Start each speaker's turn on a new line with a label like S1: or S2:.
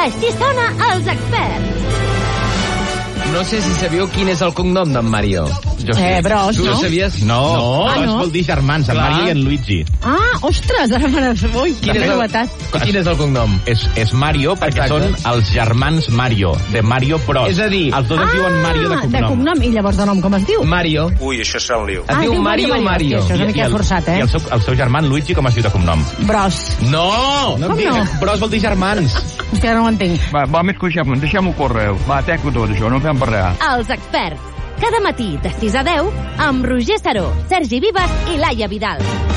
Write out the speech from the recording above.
S1: Així sona Els Experts.
S2: No sé si sabíeu quin és el cognom d'en Mario.
S3: Jo sí.
S1: Bros,
S2: Tu
S1: no?
S2: ho sabies?
S3: No,
S1: no?
S3: Bros vol dir germans, en
S2: Clar.
S3: Mario i en Luigi.
S1: Ostres, ara me n'has... Ui,
S2: Quin
S1: quina
S2: és
S1: novetat.
S2: Quin és el cognom?
S3: És Mario perquè
S2: Exacte.
S3: són els germans Mario, de Mario Bros.
S2: És a dir,
S3: els dos es diuen Mario de cognom.
S1: De cognom. I llavors de nom com es diu?
S2: Mario.
S4: Ui, això serà un liu.
S2: Es diu Mario o Mario?
S1: Això és una mica forçat,
S3: I el seu germà, en Luigi, com es diu de cognom?
S1: Bros.
S3: No!
S1: Com no?
S3: Bros vol dir germans.
S1: Hòstia, no ho entenc.
S5: Va, més deixem-ho córrer. Va, teco tot això, no fem per res.
S1: Els Experts. Cada matí de 6 a 10 amb Roger Saró, Sergi Vives i Laia Vidal.